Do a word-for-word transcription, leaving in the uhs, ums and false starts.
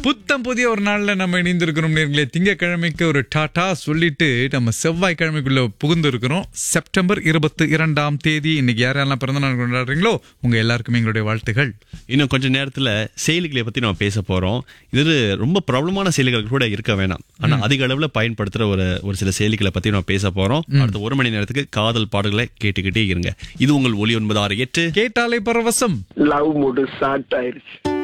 புத்தம் புதிய ஒரு நாள்ல நம்ம இணைந்திருக்கிறோம் நேர்களே. திங்கட்கிழமைக்கு ஒரு டாடா சொல்லிட்டு நம்ம செவ்வாய்க்கிழமைக்குள்ள புகுந்து இருக்கிறோம். செப்டம்பர் இருபத்தி இரண்டாம் தேதி. இன்னைக்கு யாரெல்லாம் பிறந்த நாள் கொண்டாடுறீங்களோ உங்க எல்லாருக்குமே எங்களுடைய வாழ்த்துகள். இன்னும் கொஞ்ச நேரத்துல செயலிகளை பத்தி நம்ம பேச போறோம். இது ரொம்ப பிரபலமான செயலிகள் கூட இருக்க வேணாம், ஆனா அதிக அளவுல பயன்படுத்துற ஒரு ஒரு சில செயலிகளை பத்தி நம்ம பேச போறோம். அடுத்த ஒரு மணி நேரத்துக்கு காதல் பாடல்களை கேட்டுக்கிட்டே இருங்க. இது உங்கள் ஒலி ஒன்பது ஆறு எட்டு கேட்டாலே பரவசம். லவ் மூடு ஸ்டார்ட் ஆயிருச்சு.